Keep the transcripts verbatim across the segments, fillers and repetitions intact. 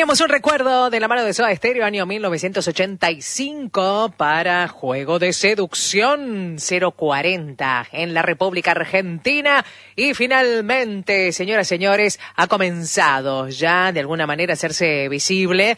Teníamos un recuerdo de la mano de Soda Stereo, año mil novecientos ochenta y cinco, para Juego de Seducción, cero cuarenta en la República Argentina. Y finalmente, señoras y señores, ha comenzado ya de alguna manera a hacerse visible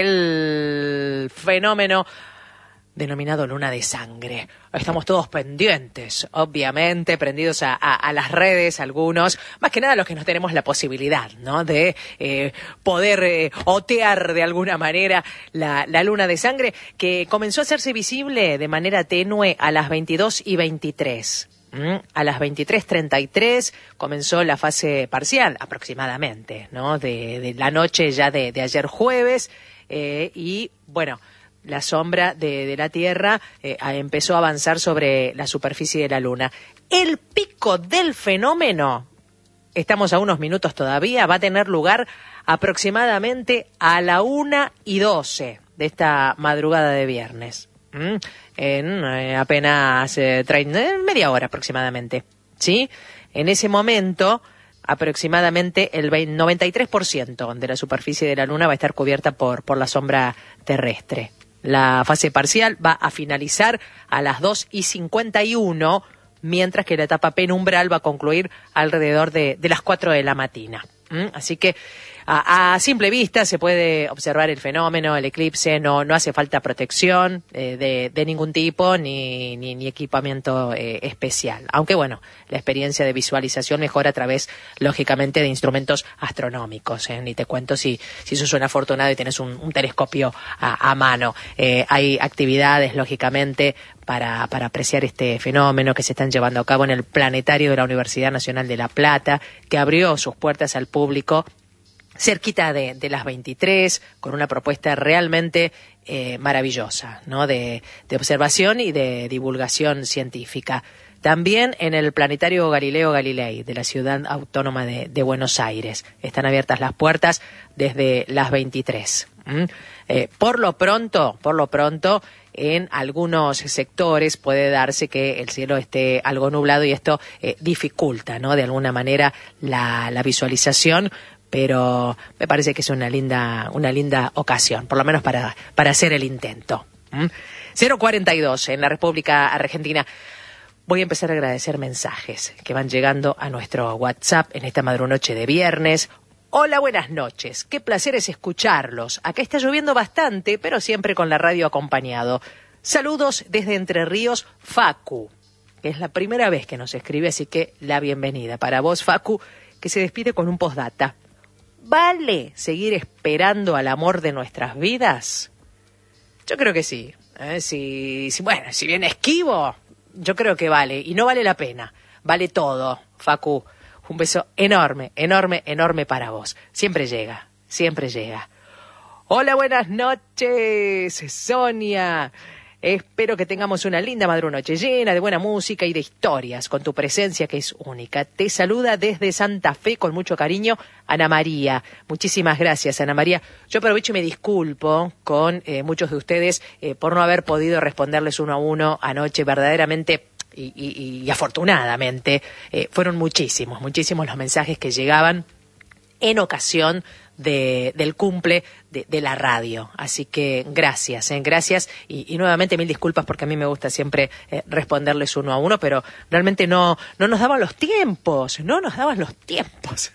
el fenómeno denominado luna de sangre. Estamos todos pendientes, obviamente, prendidos a, a, a las redes, algunos, más que nada los que no tenemos la posibilidad, ¿no?, de eh, poder eh, otear de alguna manera la, la luna de sangre, que comenzó a hacerse visible de manera tenue a las veintidós y veintitrés. ¿Mm? A las veintitrés treinta y tres comenzó la fase parcial, aproximadamente, ¿no?, de, de la noche ya de, de ayer jueves, eh, y bueno, la sombra de, de la Tierra eh, empezó a avanzar sobre la superficie de la Luna. El pico del fenómeno, estamos a unos minutos todavía, va a tener lugar aproximadamente a la una y doce de esta madrugada de viernes. ¿Mm? En eh, apenas eh, treinta, media hora aproximadamente, ¿sí? En ese momento, aproximadamente el noventa y tres por ciento de la superficie de la Luna va a estar cubierta por, por la sombra terrestre. La fase parcial va a finalizar a las dos y cincuenta y uno, mientras que la etapa penumbral va a concluir alrededor de, de las cuatro de la mañana. ¿Mm? Así que a, a simple vista se puede observar el fenómeno, el eclipse. No, no hace falta protección eh, de, de ningún tipo ni, ni, ni equipamiento eh, especial. Aunque bueno, la experiencia de visualización mejora a través, lógicamente, de instrumentos astronómicos. ¿eh? Ni te cuento si, si sos un afortunado y tenés un, un telescopio a, a mano. Eh, hay actividades, lógicamente, para, para apreciar este fenómeno que se están llevando a cabo en el planetario de la Universidad Nacional de La Plata, que abrió sus puertas al público cerquita de, de las veintitrés, con una propuesta realmente eh, maravillosa, ¿no?, de, de observación y de divulgación científica. También en el Planetario Galileo Galilei de la Ciudad Autónoma de, de Buenos Aires están abiertas las puertas desde las veintitrés. ¿Mm? Eh, por lo pronto, por lo pronto, en algunos sectores puede darse que el cielo esté algo nublado y esto eh, dificulta, ¿no?, de alguna manera la, la visualización. Pero me parece que es una linda, una linda ocasión, por lo menos para, para hacer el intento. ¿Mm? cero cuarenta y dos en la República Argentina. Voy a empezar a agradecer mensajes que van llegando a nuestro WhatsApp en esta madrunoche de viernes. Hola, buenas noches. Qué placer es escucharlos. Acá está lloviendo bastante, pero siempre con la radio acompañado. Saludos desde Entre Ríos, Facu, que es la primera vez que nos escribe, así que la bienvenida para vos, Facu, que se despide con un postdata. ¿Vale seguir esperando al amor de nuestras vidas? Yo creo que sí. ¿eh? Si, si, bueno, si bien esquivo, yo creo que vale. Y no vale la pena. Vale todo, Facu. Un beso enorme, enorme, enorme para vos. Siempre llega, siempre llega. Hola, buenas noches, Sonia. Espero que tengamos una linda madrunoche llena de buena música y de historias con tu presencia que es única. Te saluda desde Santa Fe con mucho cariño Ana María. Muchísimas gracias, Ana María. Yo aprovecho y me disculpo con eh, muchos de ustedes eh, por no haber podido responderles uno a uno anoche. Verdaderamente y, y, y afortunadamente eh, fueron muchísimos, muchísimos los mensajes que llegaban en ocasión de, del cumple de, de la radio. Así que gracias, ¿eh? gracias y, y nuevamente mil disculpas porque a mí me gusta siempre eh, responderles uno a uno, pero realmente no, no nos daban los tiempos, no nos daban los tiempos.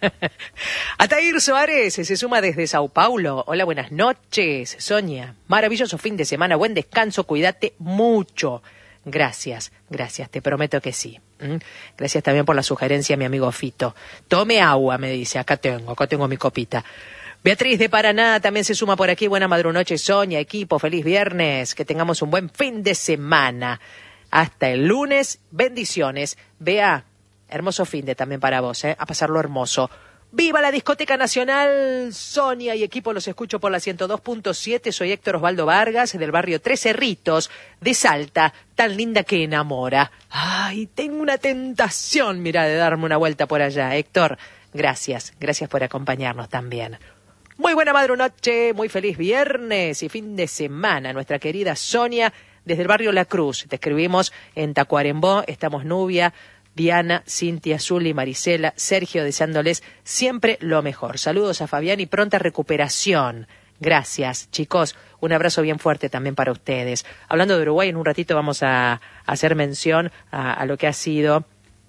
Atair Suárez se suma desde Sao Paulo. Hola, buenas noches, Sonia. Maravilloso fin de semana, buen descanso, cuídate mucho. Gracias, gracias, te prometo que sí. ¿Mm? Gracias también por la sugerencia, mi amigo Fito. Tome agua, me dice, acá tengo, acá tengo mi copita. Beatriz de Paraná también se suma por aquí. Buena madrunoche, Sonia, equipo, feliz viernes, que tengamos un buen fin de semana. Hasta el lunes, bendiciones. Bea, hermoso fin de también para vos, ¿eh? A pasarlo hermoso. ¡Viva la Discoteca Nacional! Sonia y equipo, los escucho por la ciento dos punto siete. Soy Héctor Osvaldo Vargas, del barrio Tres Cerritos, de Salta, tan linda que enamora. ¡Ay, tengo una tentación, mira, de darme una vuelta por allá! Héctor, gracias, gracias por acompañarnos también. Muy buena madrunoche, muy feliz viernes y fin de semana. Nuestra querida Sonia, desde el barrio La Cruz. Te escribimos en Tacuarembó, estamos Nubia, Diana, Cintia, Zuli, Marisela, Sergio, deseándoles siempre lo mejor. Saludos a Fabián y pronta recuperación. Gracias, chicos. Un abrazo bien fuerte también para ustedes. Hablando de Uruguay, en un ratito vamos a, a hacer mención a, a lo que ha sido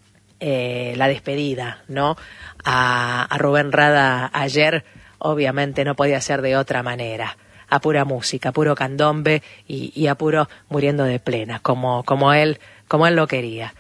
eh, la despedida, ¿no? A, a Rubén Rada ayer, obviamente no podía ser de otra manera. A pura música, a puro candombe y, y a puro muriendo de plena, como, como él, como él lo quería.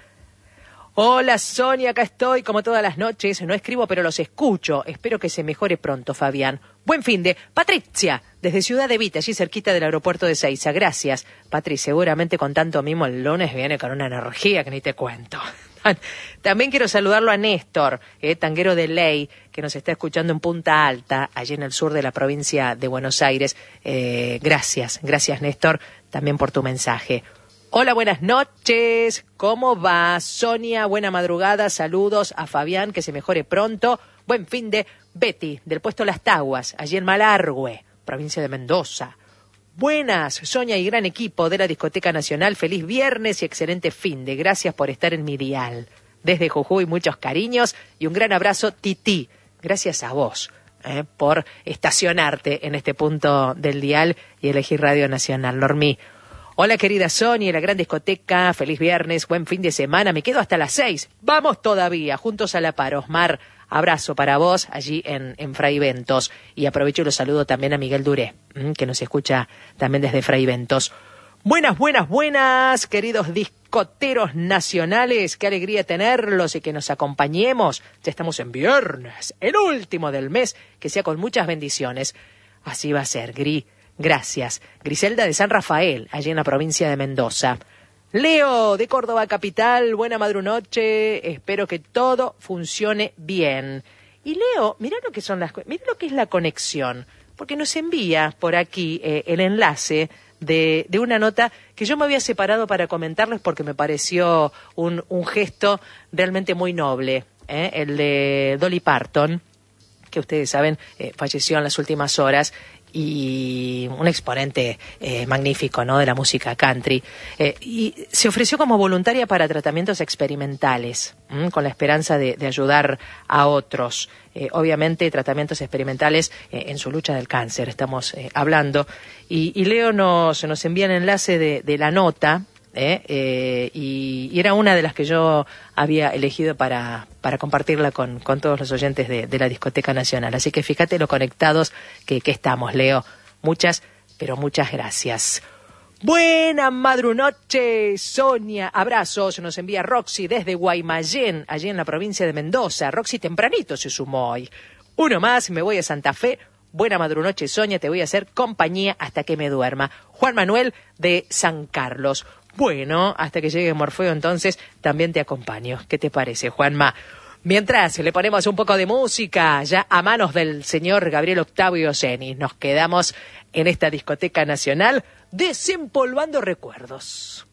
Hola Sonia, acá estoy como todas las noches, no escribo pero los escucho, espero que se mejore pronto Fabián. Buen fin de Patricia, desde Ciudad de Vita, allí cerquita del aeropuerto de Seiza, gracias. Patri, seguramente con tanto mimo el lunes viene con una energía que ni te cuento. También quiero saludarlo a Néstor, eh, tanguero de ley, que nos está escuchando en Punta Alta, allí en el sur de la provincia de Buenos Aires. Eh, gracias, gracias Néstor, también por tu mensaje. Hola, buenas noches, ¿cómo va? Sonia, buena madrugada, saludos a Fabián, que se mejore pronto. Buen fin de Betty, del puesto Las Taguas, allí en Malargüe, provincia de Mendoza. Buenas, Sonia y gran equipo de la Discoteca Nacional, feliz viernes y excelente fin de, gracias por estar en mi dial. Desde Jujuy, muchos cariños y un gran abrazo, Titi, gracias a vos eh, por estacionarte en este punto del dial y elegir Radio Nacional. Normí. Hola querida Sonia, la gran discoteca, feliz viernes, buen fin de semana, me quedo hasta las seis, vamos todavía, juntos a la par. Osmar, abrazo para vos allí en, en Fraiventos, y aprovecho y los saludo también a Miguel Duré, que nos escucha también desde Fraiventos. Buenas, buenas, buenas, queridos discoteros nacionales, qué alegría tenerlos y que nos acompañemos, ya estamos en viernes, el último del mes, que sea con muchas bendiciones, así va a ser, Gri. Gracias. Griselda de San Rafael, allí en la provincia de Mendoza. Leo de Córdoba Capital, buena madrunoche, espero que todo funcione bien. Y Leo, mirá lo que son las, mirá lo que es la conexión, porque nos envía por aquí eh, el enlace de, de una nota que yo me había separado para comentarles porque me pareció un, un gesto realmente muy noble, ¿eh? El de Dolly Parton, que ustedes saben eh, falleció en las últimas horas, y un exponente eh, magnífico, ¿no?, de la música country, eh, y se ofreció como voluntaria para tratamientos experimentales, ¿m? Con la esperanza de, de ayudar a otros, eh, obviamente tratamientos experimentales eh, en su lucha del cáncer estamos eh, hablando, y, y Leo nos, nos envía el enlace de, de la nota, eh, eh, y, y era una de las que yo había elegido para, para compartirla con, con todos los oyentes de, de la Discoteca Nacional. Así que fíjate lo conectados que, que estamos, Leo. Muchas, pero muchas gracias. Buena madrunoche, Sonia. Abrazos, nos envía Roxy desde Guaymallén, allí en la provincia de Mendoza. Roxy tempranito se sumó hoy. Uno más, me voy a Santa Fe. Buena madrunoche, Sonia, te voy a hacer compañía hasta que me duerma. Juan Manuel de San Carlos. Bueno, hasta que llegue Morfeo, entonces también te acompaño. ¿Qué te parece, Juanma? Mientras le ponemos un poco de música, ya a manos del señor Gabriel Octavio Zeni, nos quedamos en esta Discoteca Nacional desempolvando recuerdos.